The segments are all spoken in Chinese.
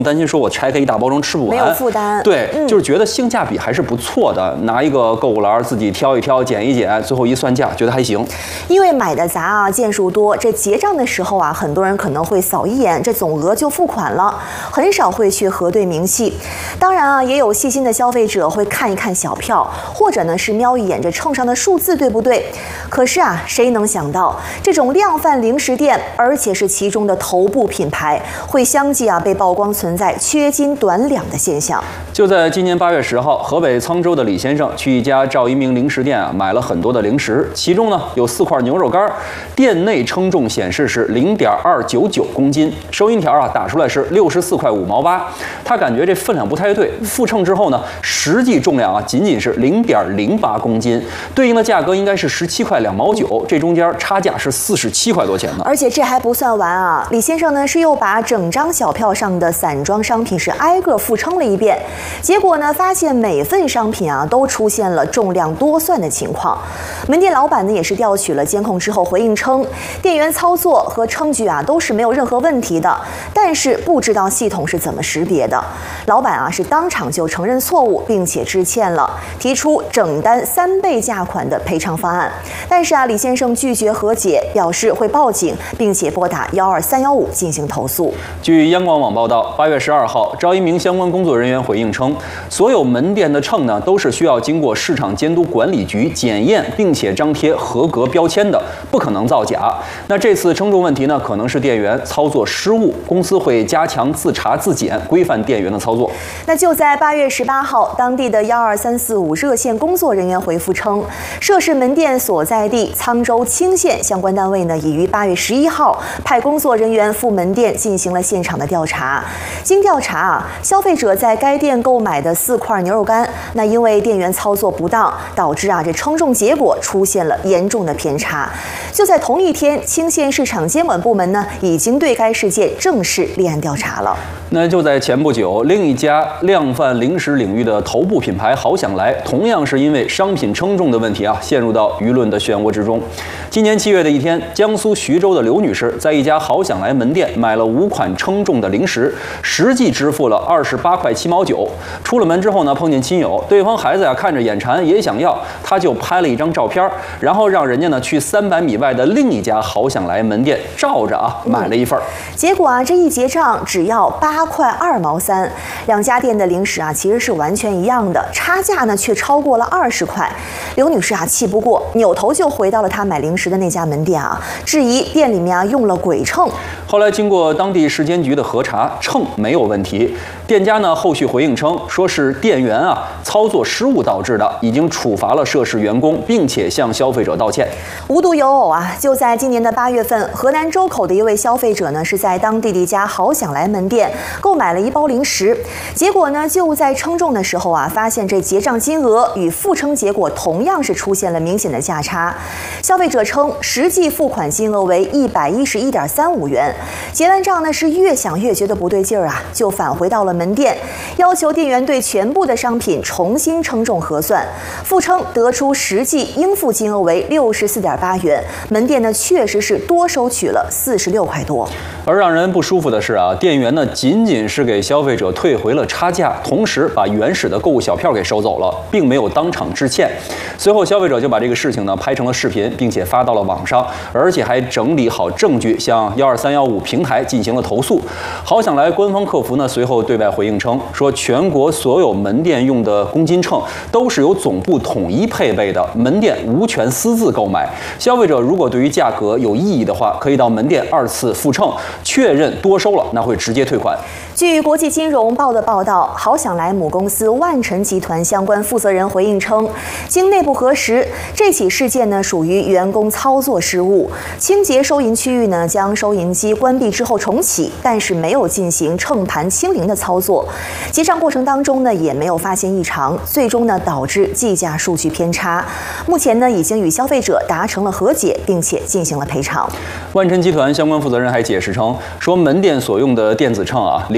担心说我拆开一大包装吃不完， 没有负担。 对，就是觉得性价比还是不错的。拿一个购物篮自己挑一挑，捡一捡，最后一算价，觉得还行。 因为买的杂啊，件数多，这结账的时候啊，很多人可能会扫一眼这总额就付款了，很少会去核对明细。当然啊，也有细心的消费者会看一看小票，或者呢是瞄一眼这秤上的数字对不对？可是啊，谁能想到这种量贩零食店，而且是其中的头部品牌，会相继啊被曝光存在缺斤短两的现象。 就在今年8月10号，河北沧州的李先生去一家赵一鸣零食店啊，买了很多的零食，其中呢有4块牛肉干，店内称重显示是0.299公斤，收银条啊打出来是64块5毛8。他感觉这分量不太对，付称之后呢，实际重量啊仅仅是0.08公斤，对应的价格应该是17块2毛9，这中间差价是47块多钱呢。 而且这还不算完啊，李先生呢是又把整张小票上的散装商品是挨个复称了一遍，结果呢发现每份商品啊都出现了重量多算的情况。门店老板呢也是调取了监控之后回应称，店员操作和称据啊都是没有任何问题的，但是不知道系统是怎么识别的。老板啊是当场就承认错误，并且致歉了，提出整单3倍价款的赔偿方案。但是啊，李先生拒绝和解，表示会报警，并且拨打12315进行投诉。 据央广网报道，8月12号，赵一鸣相关工作人员回应称，所有门店的秤呢都是需要经过市场监督管理局检验，并且张贴合格标签的，不可能造假。那这次称重问题呢，可能是店员操作失误，公司会加强自查自检，规范店员的操作。 那就在8月18号，当地的12345热线工作人员回复称，涉事门店所在地沧州青县相关单位呢，已于8月11号派工作人员赴门店进行了现场的调查。经调查啊，消费者在该店购买的4块牛肉干，那因为店员操作不当，导致啊这称重结果出现了严重的偏差。就在同一天，青县市场监管部门呢已经对该事件正式立案调查了。 那就在前不久，另一家量贩零食领域的头部品牌好想来，同样是因为商品称重的问题啊，陷入到舆论的漩涡之中。今年7月的一天，江苏徐州的刘女士在一家好想来门店买了5款称重的零食，实际支付了28块7毛9。出了门之后呢，碰见亲友，对方孩子呀看着眼馋也想要，他就拍了一张照片，然后让人家呢去300米外的另一家好想来门店照着啊买了一份。 结果啊，这一结账只要8块2毛3，两家店的零食啊其实是完全一样的，差价呢却超过了20块。刘女士啊气不过，扭头就回到了她买零食的那家门店啊，质疑店里面啊用了鬼秤。 后来经过当地市监局的核查，秤没有问题。店家呢后续回应称，说是店员啊操作失误导致的，已经处罚了涉事员工，并且向消费者道歉。 无独有偶啊，就在今年的8月份，河南周口的一位消费者呢是在当地的一家好想来门店购买了一包零食，结果呢就在称重的时候啊，发现这结账金额与付称结果同样是出现了明显的价差。消费者称，实际付款金额为111.35元，结完账呢是越想越觉得不对劲儿啊，就返回到了门店，要求店员对全部的商品重新称重核算，付称得出实际应付金额为64.8元，门店呢确实是多收取了46块多。 而让人不舒服的是啊，店员呢仅仅是给消费者退回了差价，同时把原始的购物小票给收走了，并没有当场致歉。随后消费者就把这个事情呢拍成了视频，并且发到了网上，而且还整理好证据向12315平台进行了投诉。好想来官方客服呢随后对外回应称，说全国所有门店用的公斤秤都是由总部统一配备的，门店无权私自购买。消费者如果对于价格有异议的话，可以到门店2次复称，确认多收了，那会直接退款。 据国际金融报的报道，好想来母公司万晨集团相关负责人回应称，经内部核实，这起事件呢属于员工操作失误，清洁收银区域呢将收银机关闭之后重启，但是没有进行秤盘清零的操作，结账过程当中呢也没有发现异常，最终呢导致计价数据偏差。目前呢已经与消费者达成了和解，并且进行了赔偿。 万晨集团相关负责人还解释称，说门店所用的电子秤啊，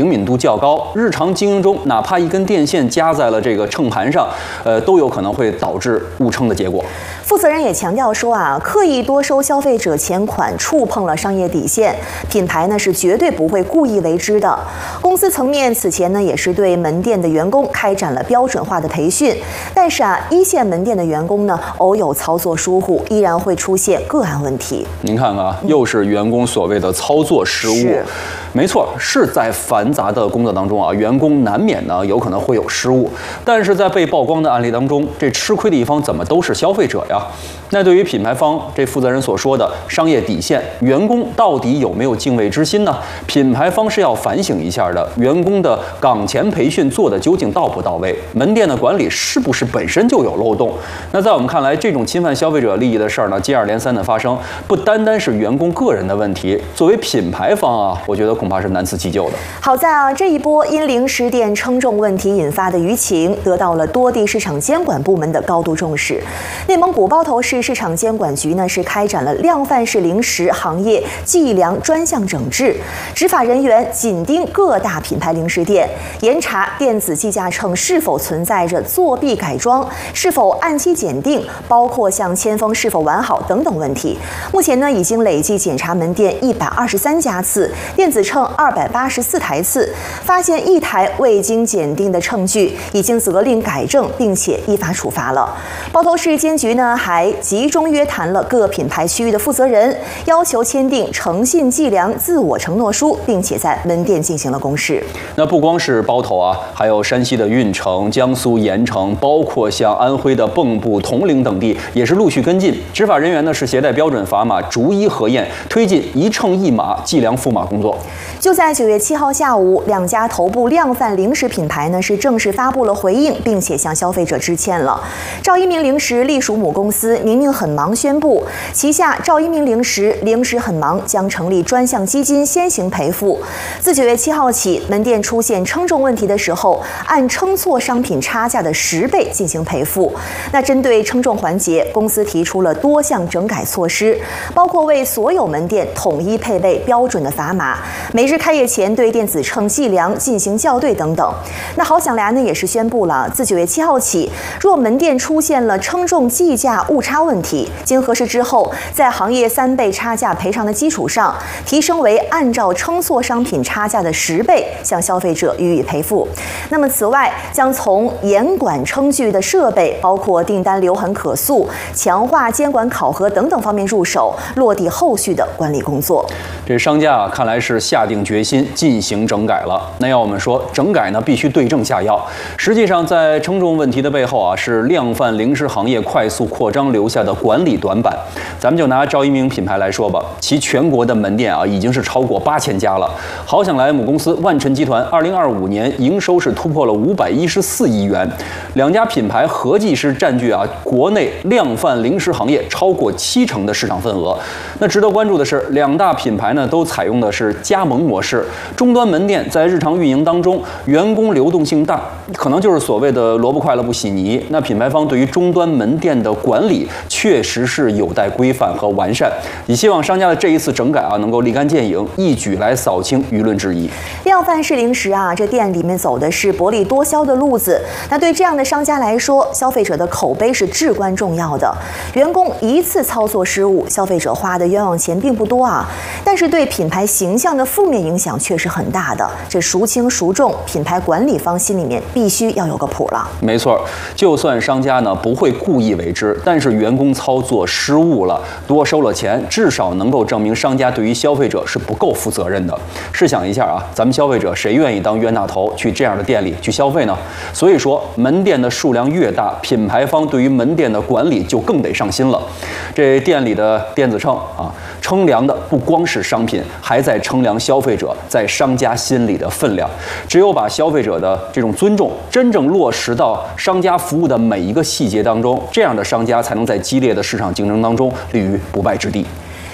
灵敏度较高，日常经营中哪怕一根电线夹在了这个秤盘上，都有可能会导致误称的结果。 负责人也强调说刻意多收消费者钱款触碰了商业底线，品牌呢是绝对不会故意为之的。公司层面此前呢也是对门店的员工开展了标准化的培训，但是一线门店的员工呢偶有操作疏忽，依然会出现个案问题。 您看看又是员工所谓的操作失误。没错，是在繁杂的工作当中员工难免呢有可能会有失误，但是在被曝光的案例当中，这吃亏的一方怎么都是消费者呀？那对于品牌方这负责人所说的商业底线，员工到底有没有敬畏之心呢？品牌方是要反省一下的，员工的岗前培训做的究竟到不到位？门店的管理是不是本身就有漏洞？那在我们看来，这种侵犯消费者利益的事儿呢，接二连三的发生，不单单是员工个人的问题，作为品牌方我觉得恐怕是难辞其咎的。 好在这一波因零食店称重问题引发的舆情，得到了多地市场监管部门的高度重视。内蒙古包头市市场监管局呢是开展了量贩式零食行业计量专项整治，执法人员紧盯各大品牌零食店，严查电子计价秤是否存在着作弊改装，是否按期检定，包括像签封是否完好等等问题。目前呢已经累计检查门店123家次，电子秤284台次，发现1台未经检定的秤具，已经责令改正，并且依法处罚了。包头市监局呢还集中约谈了各品牌区域的负责人，要求签订诚信计量自我承诺书，并且在门店进行了公示。 那不光是包头还有山西的运城、江苏盐城，包括像安徽的蚌埠、铜陵等地，也是陆续跟进。执法人员呢是携带标准砝码逐一核验，推进一秤一码计量赋码工作。 就在9月7号下午，2家头部量贩零食品牌呢是正式发布了回应，并且向消费者致歉了。赵一鸣零食隶属母公司明明很忙宣布，旗下赵一鸣零食很忙将成立专项基金先行赔付。自9月7号起，门店出现称重问题的时候，按称错商品差价的10倍进行赔付。那针对称重环节，公司提出了多项整改措施，包括为所有门店统一配备标准的砝码，每日开业前对电子秤计量进行校对等等。那好想来呢也是宣布了，自9月7号起，若门店出现了称重计价误差问题，经核实之后，在行业3倍差价赔偿的基础上，提升为按照称错商品差价的10倍向消费者予以赔付。那么此外，将从严管称具的设备，包括订单留痕可溯、强化监管考核等等方面入手，落地后续的管理工作。 这商家看来是下定决心进行整改了。那要我们说，整改呢必须对症下药。实际上，在称重问题的背后是量贩零食行业快速扩张留下的管理短板。咱们就拿赵一鸣品牌来说吧，其全国的门店已经是超过8000家了。好想来母公司万晨集团2025年营收是突破了514亿元，2家品牌合计是占据国内量贩零食行业超过70%的市场份额。那值得关注的是，2大品牌呢都采用的是加盟模式，终端门店在日常运营当中，员工流动性大，可能就是所谓的萝卜快乐不洗泥。那品牌方对于终端门店的管理确实是有待规范和完善，也希望商家的这一次整改能够立竿见影，一举来扫清舆论质疑。 量贩式零食这店里面走的是薄利多销的路子，那对这样的商家来说，消费者的口碑是至关重要的。员工一次操作失误，消费者花的冤枉钱并不多但是对品牌形象的负面影响却是很大的。这孰轻孰重，品牌管理方心里面必须要有个谱了。 没错，就算商家呢不会故意为之，但是员工操作失误了，多收了钱，至少能够证明商家对于消费者是不够负责任的。试想一下咱们消费者谁愿意当冤大头去这样的店里去消费呢？所以说，门店的数量越大，品牌方对于门店的管理就更得上心了。这店里的电子秤称量的不光是商品，还在称量消费者在商家心里的分量。只有把消费者的这种尊重真正落实到商家服务的每一个细节当中，这样的商家才能在激烈的市场竞争当中立于不败之地。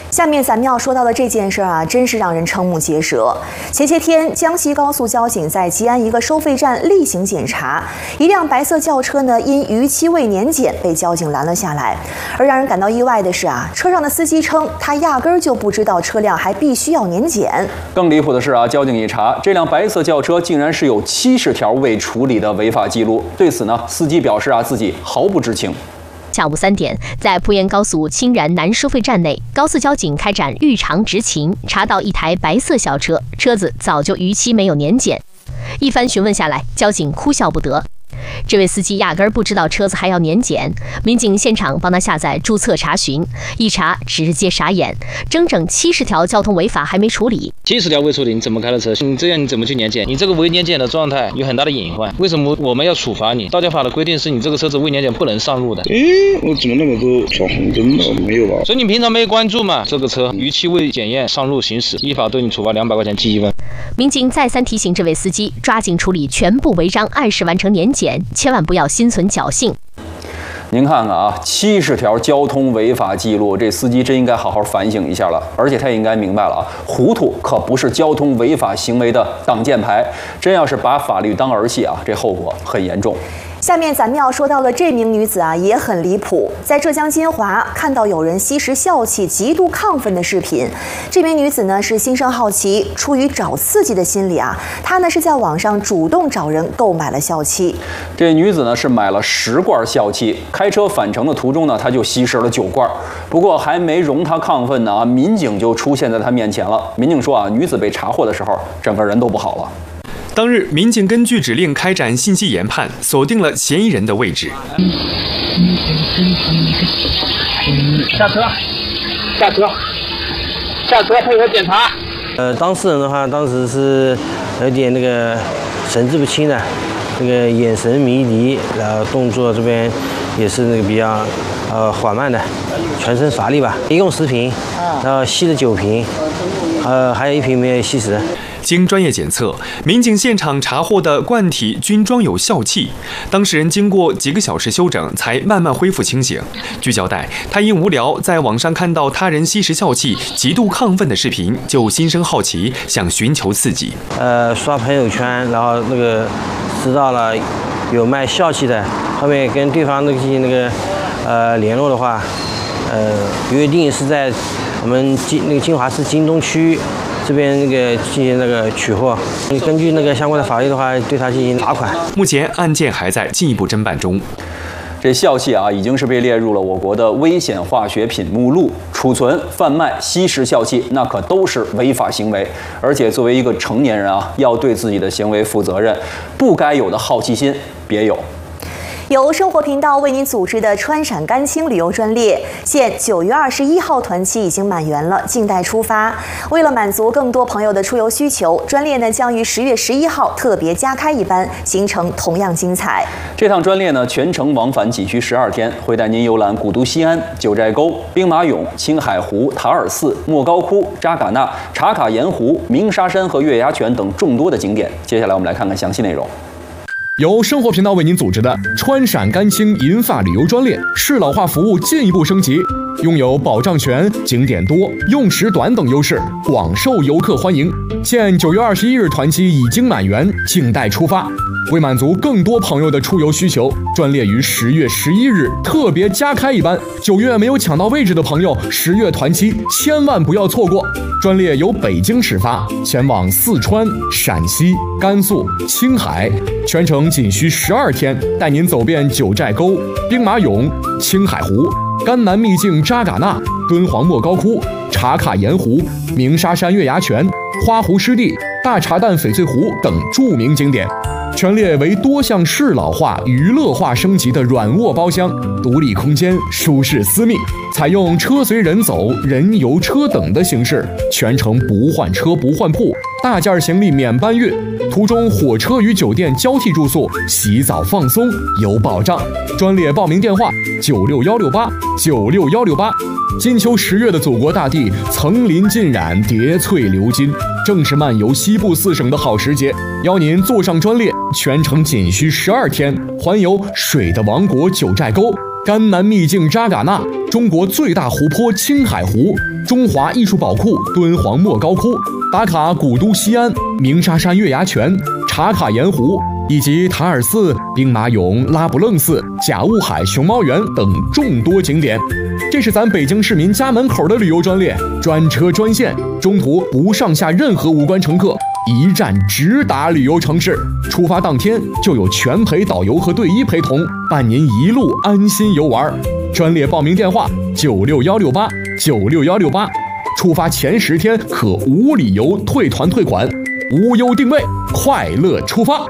下面咱们要说到的这件事啊，真是让人瞠目结舌。前些天，江西高速交警在吉安一个收费站例行检查，一辆白色轿车呢因逾期未年检被交警拦了下来。而让人感到意外的是啊，车上的司机称他压根儿就不知道车辆还必须要年检。 更离谱的是啊，交警一查，这辆白色轿车竟然是有70条未处理的违法记录。对此呢，司机表示啊，自己毫不知情。 下午3点，在濮阳高速清然南收费站内，高速交警开展日常执勤，查到一台白色小车，车子早就逾期没有年检。一番询问下来，交警哭笑不得。这位司机压根儿不知道车子还要年检，民警现场帮他下载注册查询，一查直接傻眼，整70条交通违法还没处理。 70条未处理，你怎么开的车？你这样你怎么去年检？你这个未年检的状态有很大的隐患。为什么我们要处罚你？道交法的规定是你这个车子未年检不能上路的。 我怎么那么多闯红灯了？没有吧？ 所以你平常没关注嘛？这个车逾期未检验上路行驶，依法对你处罚200块钱记1分。 民警再三提醒这位司机，抓紧处理全部违章，按时完成年检，千万不要心存侥幸。 您看看啊，70条交通违法记录，这司机真应该好好反省一下了。而且他也应该明白了啊，糊涂可不是交通违法行为的挡箭牌。真要是把法律当儿戏啊，这后果很严重。 下面咱们要说到的这名女子啊，也很离谱。在浙江金华看到有人吸食笑气、极度亢奋的视频。这名女子呢是心生好奇，出于找刺激的心理啊，她呢是在网上主动找人购买了笑气。 这女子呢是买了10罐笑气，开车返程的途中呢，她就吸食了9罐。不过还没容她亢奋呢，民警就出现在她面前了。民警说啊，女子被查获的时候，整个人都不好了。 当日，民警根据指令开展信息研判，锁定了嫌疑人的位置。 下车，下车，下车，配合检查。 当事人的话，当时是有点那个神志不清的，那个眼神迷离，然后动作这边也是那个比较缓慢的，全身乏力吧。一共10瓶，然后吸了9瓶，还有1瓶没有吸食。 经专业检测，民警现场查获的罐体均装有笑气。当事人经过几个小时休整，才慢慢恢复清醒。据交代，他因无聊在网上看到他人吸食笑气、极度亢奋的视频，就心生好奇，想寻求刺激。 刷朋友圈，然后那个知道了有卖笑气的，后面跟对方进行那个联络的话，约定是在我们金华市金东区。这边那个进行那个取货，根据那个相关的法律的话，对他进行罚款。 目前案件还在进一步侦办中。 这笑气啊，已经是被列入了我国的危险化学品目录，储存、贩卖、吸食笑气，那可都是违法行为。而且作为一个成年人啊，要对自己的行为负责任，不该有的好奇心别有。 由生活频道为您组织的川陕甘青旅游专列，现9月21号团期已经满员了，静待出发。为了满足更多朋友的出游需求，专列呢将于10月11号特别加开一班，行程同样精彩。 这趟专列呢全程往返仅需12天，会带您游览古都西安、九寨沟、兵马俑、青海湖、塔尔寺、莫高窟、扎尕那、茶卡盐湖、鸣沙山和月牙泉等众多的景点。接下来我们来看看详细内容。 由生活频道为您组织的川陕甘青银发旅游专列，适老化服务进一步升级，拥有保障全、景点多、用时短等优势，广受游客欢迎。现9月21日团期已经满员，静待出发。为满足更多朋友的出游需求，专列于10月11日特别加开一班。9月没有抢到位置的朋友，10月团期千万不要错过。专列由北京始发，前往四川、陕西、甘肃、青海，全程仅需12天，带您走遍九寨沟、兵马俑、青海湖、甘南秘境扎尕那、敦煌莫高窟、茶卡盐湖、鸣沙山月牙泉、花湖湿地、大茶蛋翡翠湖等著名景点。全列为多项适老化、娱乐化升级的软卧包厢，独立空间，舒适私密，采用车随人走、人游车等的形式，全程不换车不换铺，大件行李免搬运，途中火车与酒店交替住宿，洗澡放松有保障。专列报名电话96168，96168。金秋10月的祖国大地层林尽染，叠翠流金，正是漫游西部4省的好时节。邀您坐上专列，全程仅需12天，环游水的王国九寨沟， 甘南秘境扎尕那、中国最大湖泊青海湖、中华艺术宝库敦煌莫高窟、打卡古都西安、鸣沙山月牙泉、茶卡盐湖，以及塔尔寺、兵马俑、拉卜楞寺、甲雾海熊猫园等众多景点。这是咱北京市民家门口的旅游专列，专车专线，中途不上下任何无关乘客，一站直达旅游城市。出发当天就有全陪导游和队医陪同，伴您一路安心游玩。专列报名电话96168，96168。出发前10天可无理由退团退款，无忧定位，快乐出发。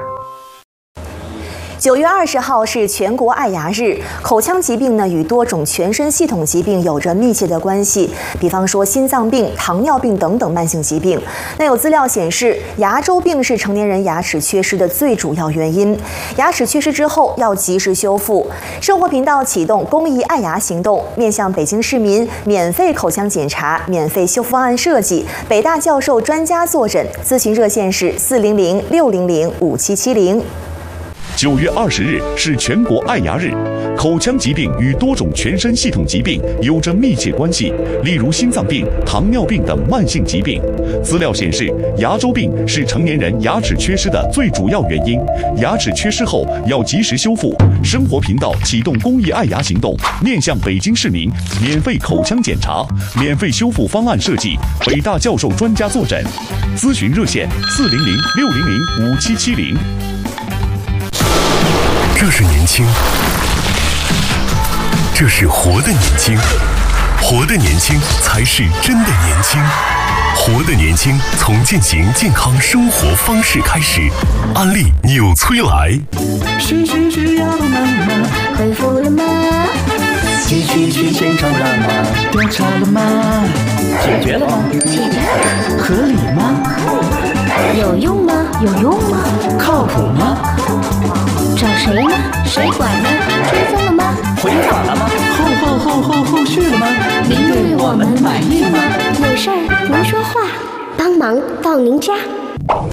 9月20号是全国爱牙日。口腔疾病呢与多种全身系统疾病有着密切的关系，比方说心脏病、糖尿病等等慢性疾病。那有资料显示，牙周病是成年人牙齿缺失的最主要原因。牙齿缺失之后要及时修复。生活频道启动公益爱牙行动，面向北京市民免费口腔检查、免费修复方案设计，北大教授专家坐诊，咨询热线是400-600-5770。 9月20日是全国爱牙日。口腔疾病与多种全身系统疾病有着密切关系，例如心脏病、糖尿病等慢性疾病。资料显示，牙周病是成年人牙齿缺失的最主要原因。牙齿缺失后要及时修复。生活频道启动公益爱牙行动，面向北京市民免费口腔检查、免费修复方案设计，北大教授专家坐诊。咨询热线400-600-5770。 这是年轻，这是活的年轻，活的年轻才是真的年轻，活的年轻从践行健康生活方式开始。安利纽崔莱。 需要妈妈恢复了吗？继续去现场了吗？调查了吗？解决了吗？解决了。合理吗？ 有用吗？有用吗？ 靠谱吗？ 找谁呢？谁管呢？追踪了吗？ 回访了吗？后续了吗？ 您对我们满意吗？ 有事儿您说话，帮忙到您家。